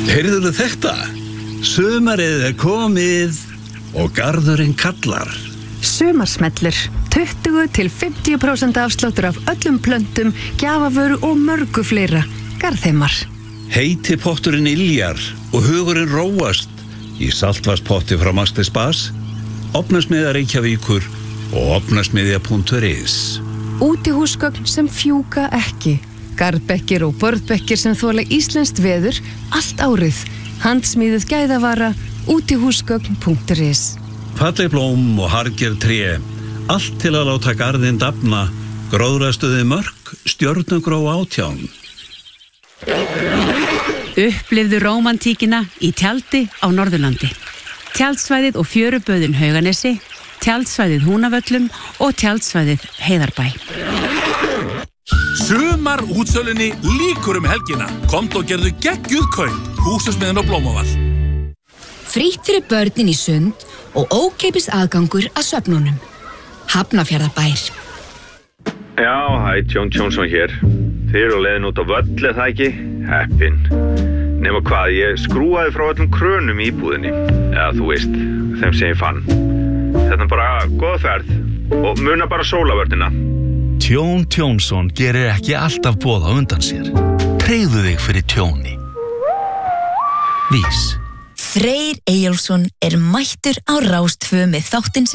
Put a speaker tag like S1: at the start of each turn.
S1: Heyrðuðu þetta? Sumarið komið og garðurinn kallar.
S2: Sumarsmellur. 20–50% afsláttur af öllum plöntum, gjafavöru og mörgu fleira. Garðheimar.
S1: Heiti potturinn yljar og hugurinn róast í saltvarspotti frá Master Spas, Ofnasmiðja Reykjavíkur og ofnasmiðja.is.
S2: Útihúsgögn sem fjúka ekki. Garðbekkir og borðbekkir sem þola íslenskt veður allt árið. Handsmíðuð gæðavara, útihúsgögn.is.
S1: Falleg blóm og harðgerð tré, allt til að láta garðinn dafna. Gróðrastuði mörk, stjörnugró 18.
S3: Upplifðu rómantíkina í tjaldi á Norðurlandi. Tjaldsvæðið og fjöruböðin Hauganesi, tjaldsvæðið Húnavöllum og tjaldsvæðið Heiðarbæ.
S4: Sumar útsölunni líkur helgina. Komdu og gerðu geggjuð kaup. Húsasmiðjan á Blómavall.
S5: Frítt fyrir börnin í sund og ókeypis aðgangur að söfnunum. Hafnarfjarðarbær.
S6: Já, hæ, Tjón Tjónsson hér. Þið eru á leiðin út á völl, eða ekki? Heppin. Nema hvað, ég skrúaði frá öllum krönum í íbúðinni. Eða þú veist, þeim sem ég fann. Þetta er bara góð ferð og muna bara sólavörnina.
S7: Tjón Tjónsson gerir ekki alltaf boð á undan sér. Tryggðu þig fyrir tjóni. Vís.
S5: Freyr Eyjólfsson mættur á Rás 2 með þáttinn